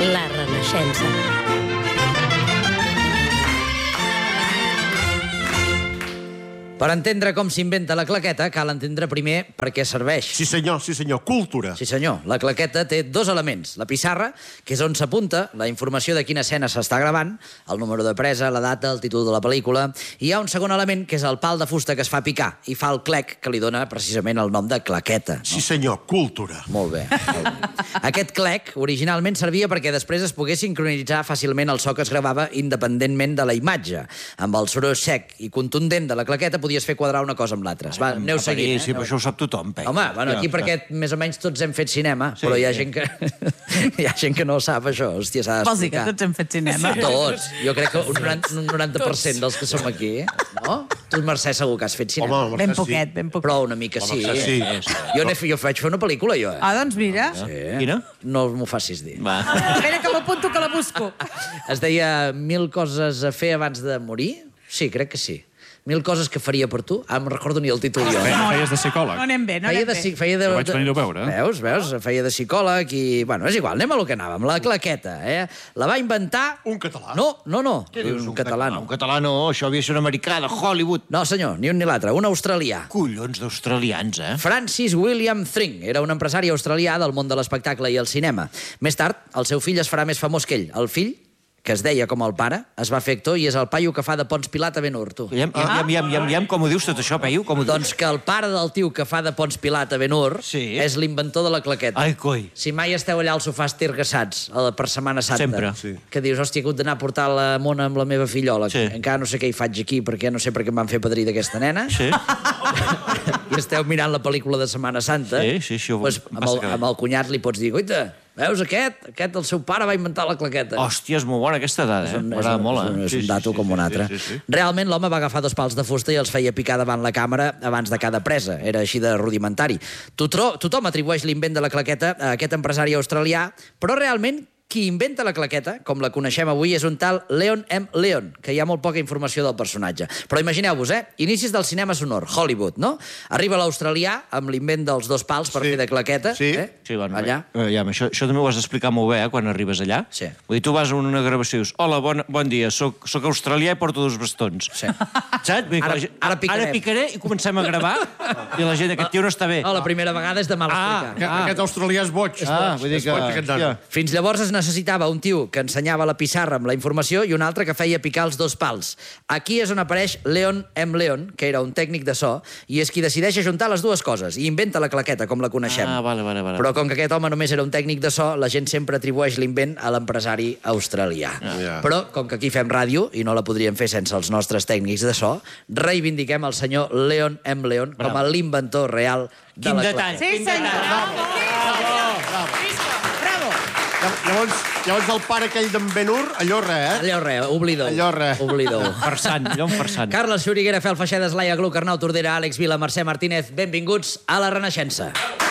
La Renaixença. Per entendre com s'inventa la claqueta, cal entendre primer per què serveix. Sí, senyor. Cultura. Sí, senyor. La claqueta té dos elements. La pissarra, que és on s'apunta la informació de quina escena s'està gravant, el número de presa, la data, el títol de la pel·lícula. I hi ha un segon element, que és el pal de fusta que es fa picar i fa el clec, que li dona precisament el nom de claqueta. Sí, senyor. Cultura. Molt bé. Aquest clec originalment servia perquè després es pogués sincronitzar fàcilment el so que es gravava independentment de la imatge. Amb el soroll sec i contundent de la claqueta podies fer quadrar una cosa amb l'altra. Va, aneu seguint. Sí, però això ho sap tothom, Peyu. Home, bueno, aquí perquè més o menys tots hem fet cinema, però hi ha gent que hi ha gent que no sap això. Hòstia, s'ha d'explicar. Vols dir que tots hem fet cinema? Tots. Jo crec que un 90% dels que som aquí, no? Tu, Mercè, segur que has fet cinema. Home, Ben poquet, ben poquet. Però una mica sí. sí. Jo vaig fer una pel·lícula, jo. Ah, doncs mira. Sí. Quina? No m'ho facis dir. Va. Espera que m'apunto, que la busco. Es deia 1000 coses a fer abans de morir? Sí, crec que sí. 1000 coses que faria per tu? Ah, em recordo ni el títol jo. Feies de psicòleg. No anem bé, no Feia anem de, bé. feia de, Jo vaig venir a veure. Veus? Feia de psicòleg i... Bueno, és igual, anem a lo que anàvem. La claqueta, La va inventar... Un català. No. Què dius, Un català no. Un català no, això havia de ser un americà de Hollywood. No, senyor, ni un ni l'altre. Un australià. Collons d'australians, eh? Francis William Thring era un empresari australià del món de l'espectacle i el cinema. Més tard, el seu fill es farà més famós que ell. El fill, que es deia com el pare, es va fer actor i és el paio que fa de Pons Pilat a Ben-Hur, tu. Com ho dius tot això, Peyu? Com ho dius? Doncs que el pare del tio que fa de Pons Pilat a Ben-Hur Sí. és l'inventor de la claqueta. Ai, coi. Si mai esteu allà al sofà estirgassats per Setmana Santa, Sempre. Sí. que dius, hòstia, he hagut d'anar a portar la mona amb la meva fillola, Sí. encara no sé què hi faig aquí, perquè no sé per què em van fer padrí d'aquesta nena, Sí? i esteu mirant la pel·lícula de Setmana Santa, Sí, ho doncs, amb el cunyat li pots dir, oita, veus aquest? Aquest, el seu pare va inventar la claqueta. Hòstia, és molt bona aquesta dada, eh? M'agrada molt, És un dato com un altre. Sí. Realment, l'home va agafar 2 pals de fusta i els feia picar davant la càmera abans de cada presa. Era així de rudimentari. Tothom atribueix l'invent de la claqueta a aquest empresari australià, però realment qui inventa la claqueta, com la coneixem avui, és un tal Leon M. Leon, que hi ha molt poca informació del personatge. Però imagineu-vos, inicis del cinema sonor, Hollywood, no? Arriba l'australià amb l'invent dels 2 pals per fer de claqueta. Sí. Sí, bueno, allà. Això també ho has d'explicar molt bé, quan arribes allà. Sí. Vull dir, tu vas a una gravació i dius, hola, bon dia, soc australià i porto 2 bastons. Sí. Saps? Vull dir, Ara picarem. Ara picaré i comencem a gravar i la gent, aquest tio no està bé. No, la primera vegada és de mal explicar. Aquest australià és boig. Vull dir És boig, aquest nano. Fins llavors es necessitava un tio que ensenyava la pissarra amb la informació i un altre que feia picar els 2 pals. Aquí és on apareix Leon M. Leon, que era un tècnic de so, i és qui decideix ajuntar les dues coses i inventa la claqueta, com la coneixem. Vale. Però com que aquest home només era un tècnic de so, la gent sempre atribueix l'invent a l'empresari australià. Ja. Però, com que aquí fem ràdio, i no la podríem fer sense els nostres tècnics de so, reivindiquem el senyor Leon M. Leon com a l'inventor real de Quin la detall. claqueta. Sí, senyor. Bravo. Llavors el pare aquell d'en Ben-Hur, allò res, Allò res, oblideu. Allò res. Oblideu. Farsant, allò un farsant. Carles Xuriguera, Fel Feixedes, Laia Gluc, Arnau Tordera, Àlex Vila, Mercè Martínez, benvinguts a La Renaixença.